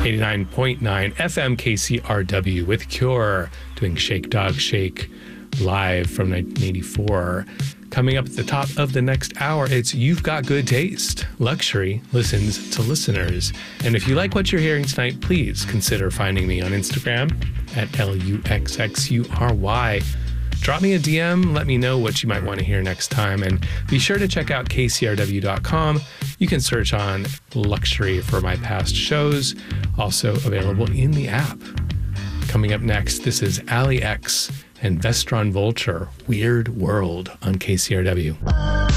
89.9 FM KCRW with Cure doing Shake Dog Shake live from 1984. Coming up at the top of the next hour, it's You've Got Good Taste. Luxury listens to listeners. And if you like what you're hearing tonight, please consider finding me on Instagram at LUXXURY. Drop me a DM, let me know what you might want to hear next time, and be sure to check out kcrw.com. You can search on Luxury for my past shows, also available in the app. Coming up next, this is Ali X and Vestron Vulture, Weird World on KCRW.